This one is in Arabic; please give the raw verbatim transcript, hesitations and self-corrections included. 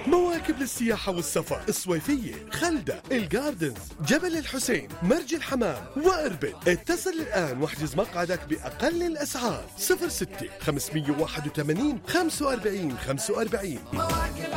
مواكب للسياحة والسفر، الصويفية، خلدة، الجاردنز، جبل الحسين، مرج الحمام وإربد. اتصل الآن واحجز مقعدك بأقل الأسعار. صفر ستة خمسمية وواحد وثمانين خمسة وأربعين خمسة وأربعين.